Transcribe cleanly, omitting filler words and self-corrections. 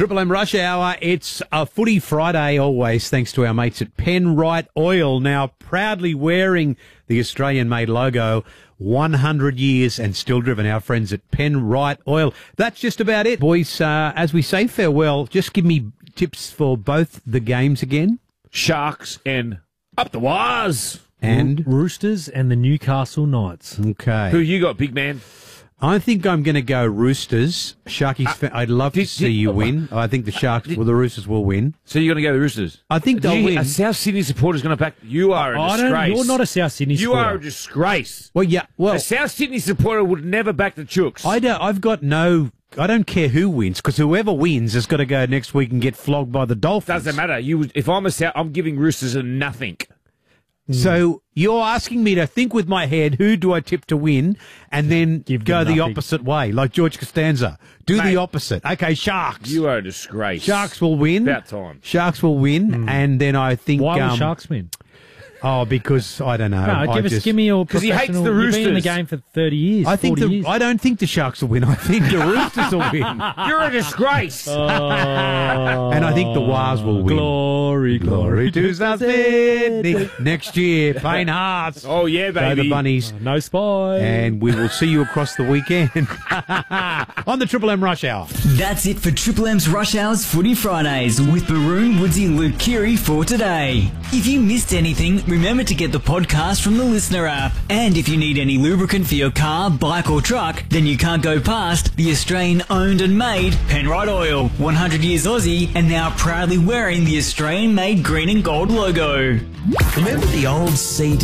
Triple M Rush Hour. It's a footy Friday always, thanks to our mates at Penrite Oil, now proudly wearing the Australian-made logo, 100 years and still driven, our friends at Penrite Oil. That's just about it, boys. As we say farewell, just give me tips for both the games again. Sharks and up the wires. And Roosters and the Newcastle Knights. okay. Who you got, big man? I think I'm going to go Roosters. Sharkies, I'd love to see you win. I think the the Roosters will win. So you're going to go the Roosters? I think they'll win. A South Sydney supporter's going to back. You are a disgrace. You're not a South Sydney supporter. You are a disgrace. Well, yeah. Well, A South Sydney supporter would never back the Chooks. I don't care who wins, because whoever wins has got to go next week and get flogged by the Dolphins. Doesn't matter. If I'm a South, I'm giving Roosters a nothing. So you're asking me to think with my head, who do I tip to win, and then Give go them the nothing. opposite way, like George Costanza. Do Mate, the opposite. Okay, Sharks. You are a disgrace. Sharks will win. About time. Sharks will win, and then I think... Why will Sharks win? Oh, because, I don't know. No, give me your 'Cause he hates professional... the You've been in the Roosters. game for 30 years, I think 40 years. I don't think the Sharks will win. I think the Roosters will win. You're a disgrace. And I think the Wars will win. Glory, Glory to South Sydney. Next year, Payne Hearts. Oh, yeah, Go baby. the Bunnies. No spy. And we will see you across the weekend on the Triple M Rush Hour. That's it for Triple M's Rush Hours Footy Fridays with Maroon, Woodsy and Luke Keary for today. If you missed anything, remember to get the podcast from the Listener app. And if you need any lubricant for your car, bike or truck, then you can't go past the Australian owned and made Penrite Oil. 100 years Aussie and now proudly wearing the Australian made green and gold logo. Remember the old CD